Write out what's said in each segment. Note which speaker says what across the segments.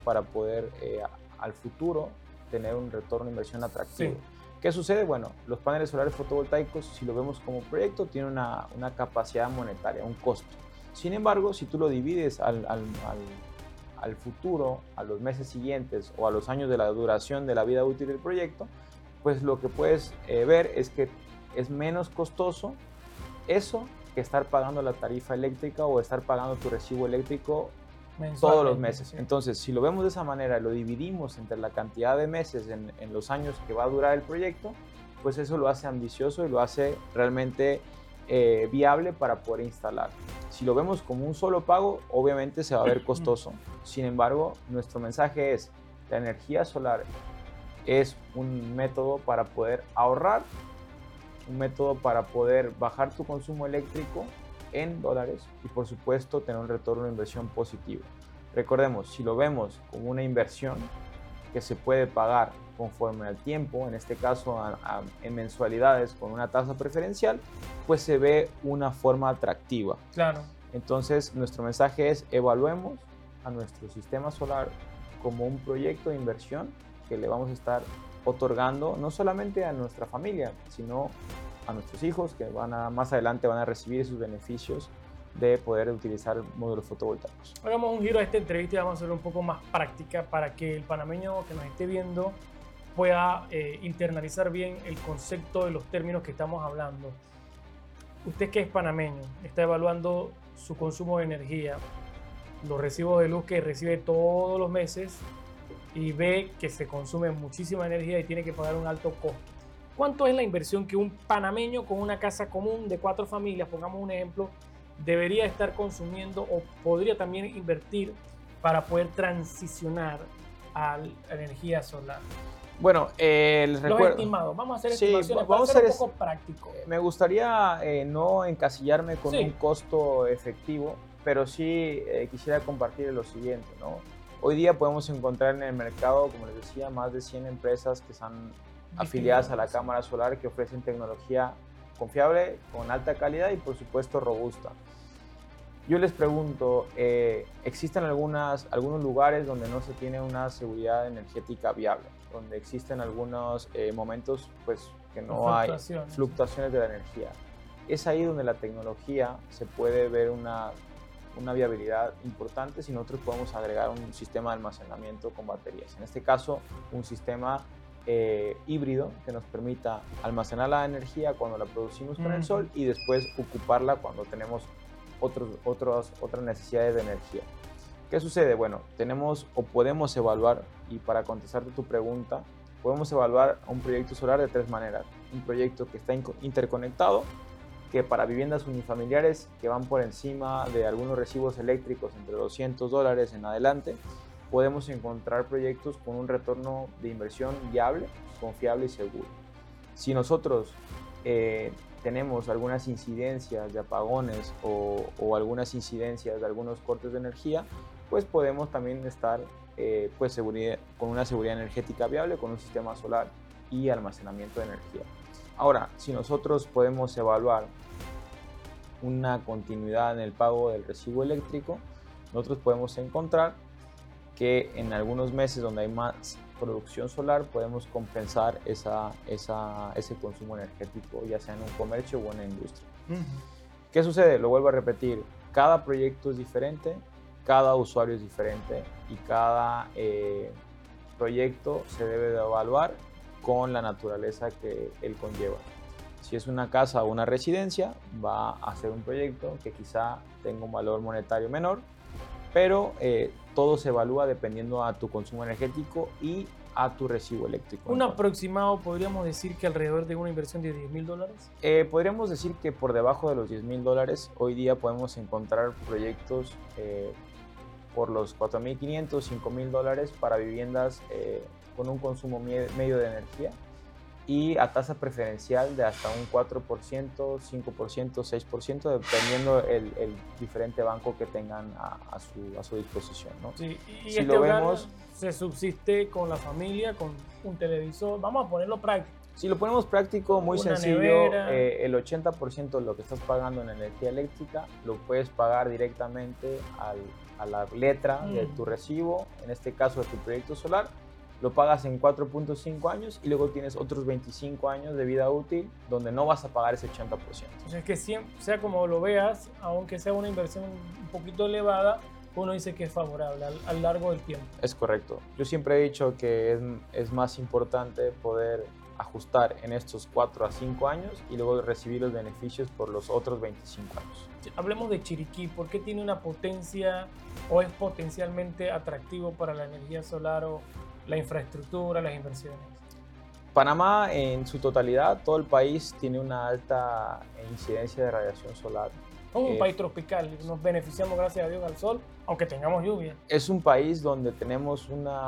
Speaker 1: para poder al futuro tener un retorno de inversión atractivo.
Speaker 2: Sí.
Speaker 1: ¿Qué sucede? Bueno, los paneles solares fotovoltaicos, si lo vemos como proyecto, tienen una capacidad monetaria, un costo. Sin embargo, si tú lo divides al futuro, a los meses siguientes o a los años de la duración de la vida útil del proyecto, pues lo que puedes ver es que es menos costoso eso que estar pagando la tarifa eléctrica o estar pagando tu recibo eléctrico todos los
Speaker 2: Mensualmente,
Speaker 1: meses.
Speaker 2: sí.
Speaker 1: Entonces, si lo vemos de esa manera y lo dividimos entre la cantidad de meses en los años que va a durar el proyecto, pues eso lo hace ambicioso y lo hace realmente viable para poder instalar. Si lo vemos como un solo pago, obviamente se va a ver costoso. Sin embargo, nuestro mensaje es, la energía solar es un método para poder ahorrar, un método para poder bajar tu consumo eléctrico en dólares y por supuesto tener un retorno de inversión positivo. Recordemos, si lo vemos como una inversión que se puede pagar conforme al tiempo, en este caso en mensualidades con una tasa preferencial, pues se ve una forma atractiva.
Speaker 2: Claro.
Speaker 1: Entonces, nuestro mensaje es evaluemos a nuestro sistema solar como un proyecto de inversión que le vamos a estar otorgando no solamente a nuestra familia, sino a nuestros hijos que más adelante van a recibir esos beneficios de poder utilizar módulos fotovoltaicos.
Speaker 2: Hagamos un giro a esta entrevista y vamos a hacerlo un poco más práctica para que el panameño que nos esté viendo pueda internalizar bien el concepto de los términos que estamos hablando. Usted que es panameño, está evaluando su consumo de energía, los recibos de luz que recibe todos los meses y ve que se consume muchísima energía y tiene que pagar un alto costo. ¿Cuánto es la inversión que un panameño con una casa común de 4 familias, pongamos un ejemplo, debería estar consumiendo o podría también invertir para poder transicionar a la energía solar?
Speaker 1: Bueno, les
Speaker 2: Los
Speaker 1: recuerdo.
Speaker 2: estimados, vamos a hacer
Speaker 1: Sí,
Speaker 2: estimaciones
Speaker 1: vamos
Speaker 2: para
Speaker 1: a
Speaker 2: ser
Speaker 1: hacer
Speaker 2: un poco práctico.
Speaker 1: Me gustaría no encasillarme con
Speaker 2: Sí.
Speaker 1: un costo efectivo, pero sí quisiera compartir lo siguiente, ¿no? Hoy día podemos encontrar en el mercado, como les decía, más de 100 empresas que están afiliadas a la Cámara Solar que ofrecen tecnología confiable, con alta calidad y por supuesto robusta. Yo les pregunto, ¿existen algunos lugares donde no se tiene una seguridad energética viable? Donde existen algunos momentos pues, que no hay fluctuaciones de la energía. Es ahí donde la tecnología se puede ver una viabilidad importante si nosotros podemos agregar un sistema de almacenamiento con baterías. En este caso, un sistema híbrido que nos permita almacenar la energía cuando la producimos con el sol y después ocuparla cuando tenemos otras necesidades de energía. ¿Qué sucede? Bueno, tenemos o podemos evaluar, y para contestarte tu pregunta, podemos evaluar un proyecto solar de 3 maneras. Un proyecto que está interconectado, que para viviendas unifamiliares que van por encima de algunos recibos eléctricos entre $200 en adelante, podemos encontrar proyectos con un retorno de inversión viable, confiable y seguro. Si nosotros tenemos algunas incidencias de apagones o algunas incidencias de algunos cortes de energía, pues podemos también estar con una seguridad energética viable, con un sistema solar y almacenamiento de energía. Ahora, si nosotros podemos evaluar una continuidad en el pago del recibo eléctrico, nosotros podemos encontrar que en algunos meses donde hay más producción solar podemos compensar ese consumo energético, ya sea en un comercio o en una industria. ¿Qué sucede? Lo vuelvo a repetir, cada proyecto es diferente, cada usuario es diferente y cada proyecto se debe de evaluar con la naturaleza que él conlleva. Si es una casa o una residencia, va a ser un proyecto que quizá tenga un valor monetario menor, pero todo se evalúa dependiendo a tu consumo energético y a tu recibo eléctrico.
Speaker 2: ¿Un aproximado podríamos decir que alrededor de una inversión de $10,000?
Speaker 1: Podríamos decir que por debajo de los $10,000 hoy día podemos encontrar proyectos por los $4,500, $5,000 para viviendas con un consumo medio de energía y a tasa preferencial de hasta un 4%, 5%, 6%, dependiendo el diferente banco que tengan a su disposición, ¿no?
Speaker 2: Sí, y
Speaker 1: si
Speaker 2: este
Speaker 1: lo
Speaker 2: hogar
Speaker 1: vemos,
Speaker 2: se subsiste con la familia, con un televisor, vamos a ponerlo práctico.
Speaker 1: Si lo ponemos práctico, muy
Speaker 2: Una
Speaker 1: sencillo,
Speaker 2: nevera.
Speaker 1: el 80% de lo que estás pagando en energía eléctrica lo puedes pagar directamente a la letra de tu recibo, en este caso de tu proyecto solar, lo pagas en 4.5 años y luego tienes otros 25 años de vida útil donde no vas a pagar ese 80%.
Speaker 2: O sea, es que sea como lo veas, aunque sea una inversión un poquito elevada, uno dice que es favorable a lo largo del tiempo.
Speaker 1: Es correcto. Yo siempre he dicho que es más importante poder ajustar en estos 4 a 5 años y luego recibir los beneficios por los otros 25 años.
Speaker 2: Hablemos de Chiriquí. ¿Por qué tiene una potencia o es potencialmente atractivo para la energía solar o la infraestructura, las inversiones?
Speaker 1: Panamá en su totalidad, todo el país tiene una alta incidencia de radiación solar.
Speaker 2: Somos un país tropical, nos beneficiamos gracias a Dios al sol, aunque tengamos lluvia.
Speaker 1: Es un país donde tenemos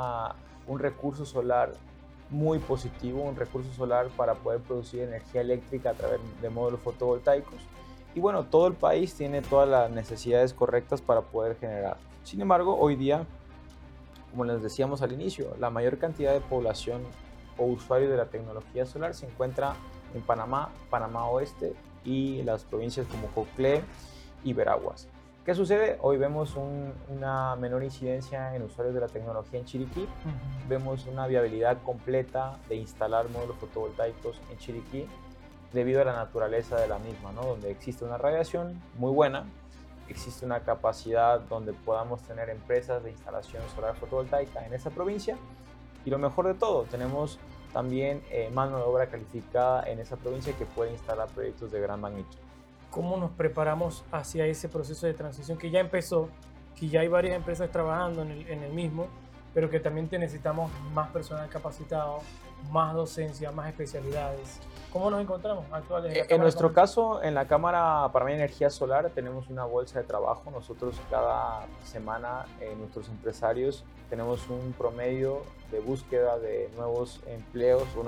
Speaker 1: un recurso solar muy positivo, un recurso solar para poder producir energía eléctrica a través de módulos fotovoltaicos. Y bueno, todo el país tiene todas las necesidades correctas para poder generar. Sin embargo, hoy día, como les decíamos al inicio, la mayor cantidad de población o usuarios de la tecnología solar se encuentra en Panamá, Panamá Oeste y las provincias como Coclé y Veraguas. ¿Qué sucede? Hoy vemos una menor incidencia en usuarios de la tecnología en Chiriquí. Vemos una viabilidad completa de instalar módulos fotovoltaicos en Chiriquí debido a la naturaleza de la misma, ¿no? Donde existe una radiación muy buena, existe una capacidad donde podamos tener empresas de instalación solar fotovoltaica en esa provincia y lo mejor de todo, tenemos también mano de obra calificada en esa provincia que puede instalar proyectos de gran magnitud.
Speaker 2: ¿Cómo nos preparamos hacia ese proceso de transición que ya empezó, que ya hay varias empresas trabajando en el mismo, pero que también necesitamos más personal capacitado, más docencia, más especialidades? ¿Cómo nos encontramos actuales?
Speaker 1: En nuestro caso, en la Cámara Panameña de Energía Solar tenemos una bolsa de trabajo. Nosotros cada semana, nuestros empresarios, tenemos un promedio de búsqueda de nuevos empleos o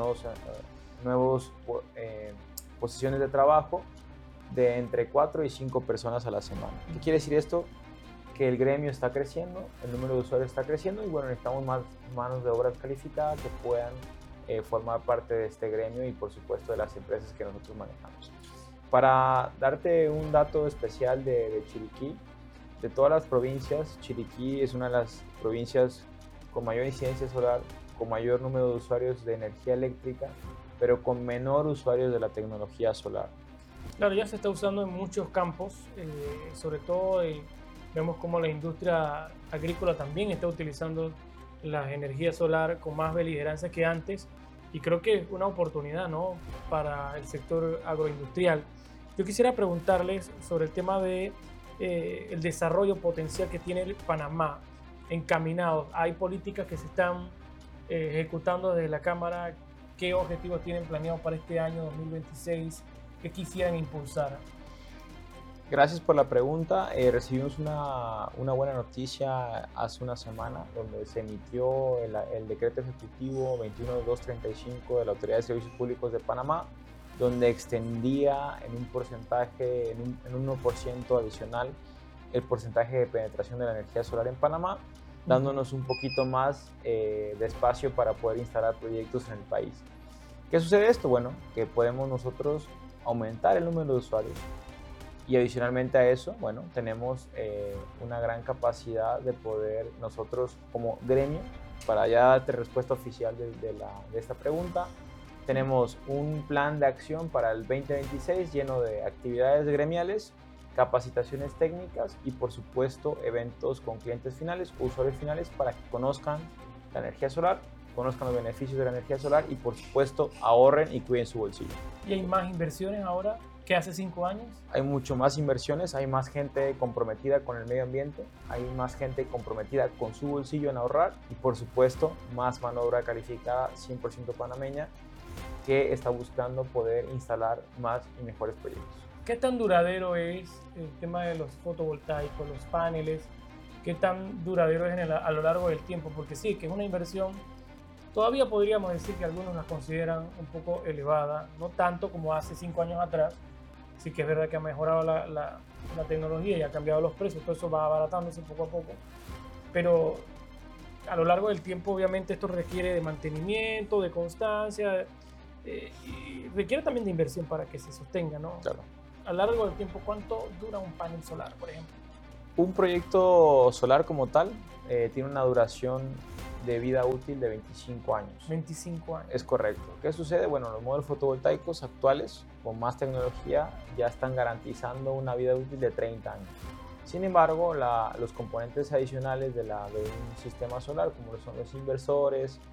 Speaker 1: nuevos posiciones de trabajo de entre 4 y 5 personas a la semana. ¿Qué quiere decir esto? Que el gremio está creciendo, el número de usuarios está creciendo y bueno, necesitamos más manos de obra calificadas que puedan formar parte de este gremio y por supuesto de las empresas que nosotros manejamos. Para darte un dato especial de Chiriquí, de todas las provincias, Chiriquí es una de las provincias con mayor incidencia solar, con mayor número de usuarios de energía eléctrica, pero con menor usuarios de la tecnología solar.
Speaker 2: Claro, ya se está usando en muchos campos, sobre todo vemos como la industria agrícola también está utilizando la energía solar con más beligerancia que antes y creo que es una oportunidad, ¿no?, para el sector agroindustrial. Yo quisiera preguntarles sobre el tema de el desarrollo potencial que tiene Panamá encaminado. Hay políticas que se están ejecutando desde la Cámara. ¿Qué objetivos tienen planeados para este año 2026? ¿Qué quisieran impulsar?
Speaker 1: Gracias por la pregunta. Recibimos una buena noticia hace una semana donde se emitió el decreto ejecutivo 21235 de la Autoridad de Servicios Públicos de Panamá, donde extendía en un porcentaje, en un 1% adicional, el porcentaje de penetración de la energía solar en Panamá, dándonos un poquito más de espacio para poder instalar proyectos en el país. ¿Qué sucede esto? Bueno, que podemos nosotros aumentar el número de usuarios y adicionalmente a eso, bueno, tenemos una gran capacidad de poder nosotros como gremio, para ya darte respuesta oficial de esta pregunta, tenemos un plan de acción para el 2026 lleno de actividades gremiales, capacitaciones técnicas y por supuesto eventos con clientes finales, usuarios finales para que conozcan la energía solar, conozcan los beneficios de la energía solar y por supuesto ahorren y cuiden su bolsillo.
Speaker 2: ¿Y hay más inversiones ahora que hace 5 años?
Speaker 1: Hay mucho más inversiones, hay más gente comprometida con el medio ambiente, hay más gente comprometida con su bolsillo en ahorrar y por supuesto más mano de obra calificada 100% panameña que está buscando poder instalar más y mejores proyectos.
Speaker 2: ¿Qué tan duradero es el tema de los fotovoltaicos, los paneles? ¿Qué tan duradero es a lo largo del tiempo? Porque sí, que es una inversión, todavía podríamos decir que algunos la consideran un poco elevada, no tanto como hace 5 años atrás. Sí que es verdad que ha mejorado la tecnología y ha cambiado los precios, todo eso va abaratándose poco a poco, pero a lo largo del tiempo obviamente esto requiere de mantenimiento, de constancia, y requiere también de inversión para que se sostenga, ¿no?
Speaker 1: Claro.
Speaker 2: A lo largo del tiempo, ¿cuánto dura un panel solar, por ejemplo?
Speaker 1: Un proyecto solar como tal tiene una duración de vida útil de 25 años.
Speaker 2: 25 años.
Speaker 1: Es correcto. ¿Qué sucede? Bueno, los modelos fotovoltaicos actuales con más tecnología ya están garantizando una vida útil de 30 años. Sin embargo, los componentes adicionales de un sistema solar, como son los inversores,